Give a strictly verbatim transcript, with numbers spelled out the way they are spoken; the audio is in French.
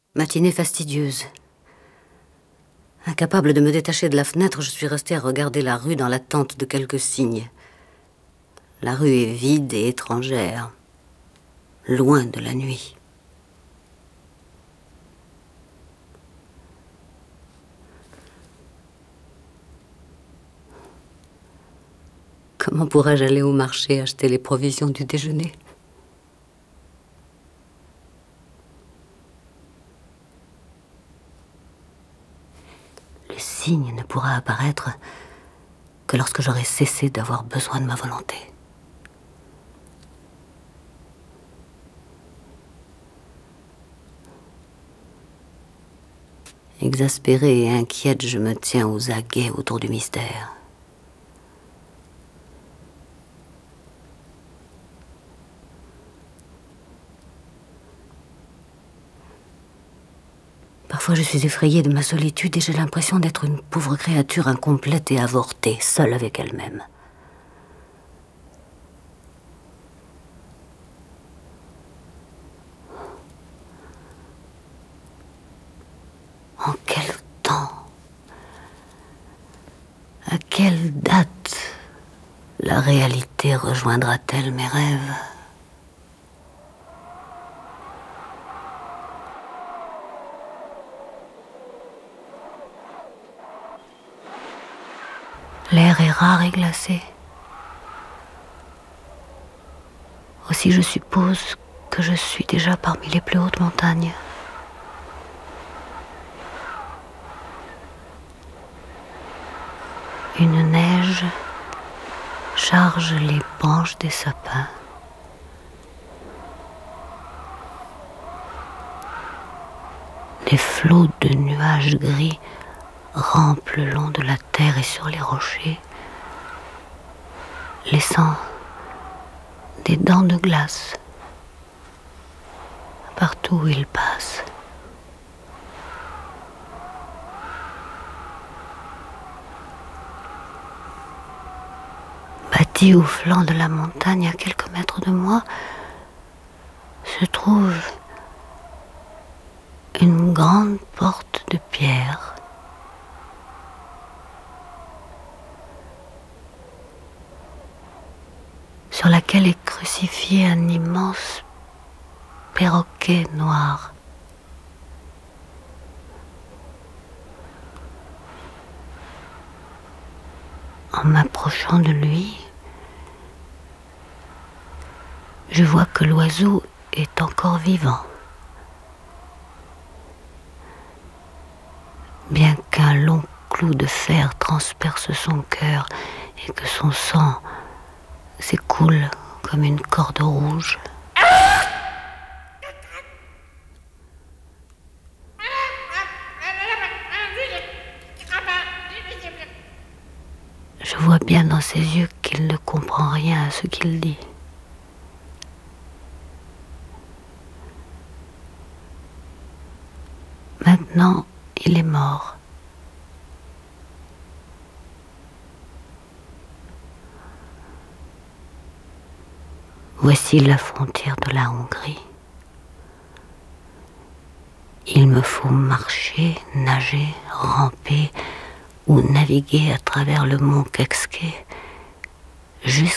Matinée fastidieuse. Incapable de me détacher de la fenêtre, je suis restée à regarder la rue dans l'attente de quelques signes. La rue est vide et étrangère, loin de la nuit. Comment pourrais-je aller au marché acheter les provisions du déjeuner ? Le signe ne pourra apparaître que lorsque j'aurai cessé d'avoir besoin de ma volonté. Exaspérée et inquiète, je me tiens aux aguets autour du mystère. Parfois, je suis effrayée de ma solitude et j'ai l'impression d'être une pauvre créature incomplète et avortée, seule avec elle-même. En quel temps, à quelle date la réalité rejoindra-t-elle mes rêves ? L'air est rare et glacé. Aussi je suppose que je suis déjà parmi les plus hautes montagnes. Une neige charge les branches des sapins. Des flots de nuages gris rampent le long de la terre et sur les rochers, laissant des dents de glace partout où ils passent. Bâtie au flanc de la montagne, à quelques mètres de moi, se trouve une grande porte de pierre. Sur laquelle est crucifié un immense perroquet noir. En m'approchant de lui, je vois que l'oiseau est encore vivant. Bien qu'un long clou de fer transperce son cœur et que son sang s'écoule comme une corde rouge. Je vois bien dans ses yeux qu'il ne comprend rien à ce qu'il dit. Maintenant, il est mort. Voici la frontière de la Hongrie. Il me faut marcher, nager, ramper ou naviguer à travers le mont Kecskeé jusqu'à